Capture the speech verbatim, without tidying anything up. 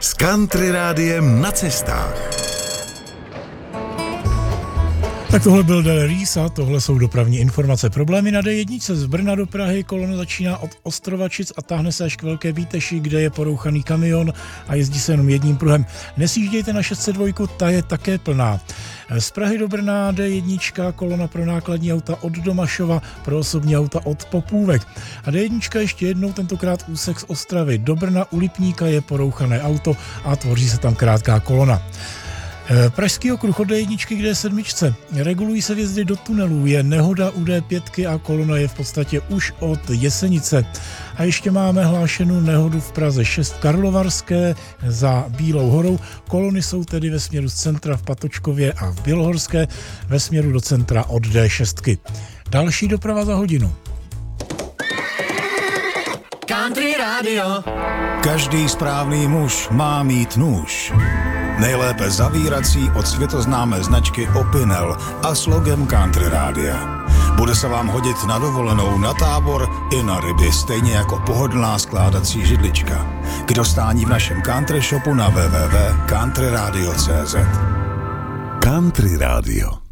s Country Rádiem na cestách. Tak tohle byl Del Reese a tohle jsou dopravní informace. Problémy na D jedna z Brna do Prahy, kolona začíná od Ostrovačic a táhne se až k Velké Výteši, kde je porouchaný kamion a jezdí se jenom jedním pruhem. Nesjíždějte na šest set dva, ta je také plná. Z Prahy do Brna D jedna, kolona pro nákladní auta od Domašova, pro osobní auta od Popůvek. A D jedna ještě jednou, tentokrát úsek z Ostravy do Brna, u Lipníka je porouchané auto a tvoří se tam krátká kolona. Pražský okruh od D jedna k D sedm. Regulují se vjezdy do tunelů, je nehoda u D pět a kolona je v podstatě už od Jesenice. A ještě máme hlášenou nehodu v Praze šest v Karlovarské za Bílou horou. Kolony jsou tedy ve směru z centra v Patočkově a v Bělohorské, ve směru do centra od D šest. Další doprava za hodinu. Country Radio. Každý správný muž má mít nůž. Nejlépe zavírací od světoznámé značky Opinel a s logem Country Rádia. Bude se vám hodit na dovolenou, na tábor i na ryby, stejně jako pohodlná skládací židlička. K dostání v našem country shopu na w w w tečka country radio tečka c z. Country Rádio.